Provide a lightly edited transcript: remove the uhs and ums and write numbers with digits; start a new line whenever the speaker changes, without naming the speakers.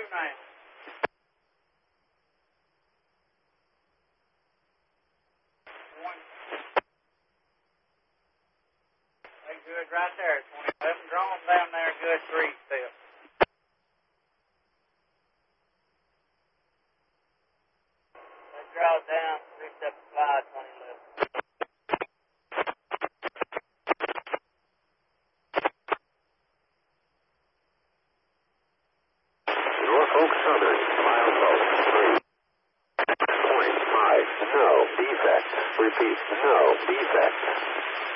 now. One. They good right there. 27. Draw them down there. Good 3 step. They draw down 3 step 5, 20 left.
Norfolk Southern, milepost 3.5, no defect. Repeat, no defect.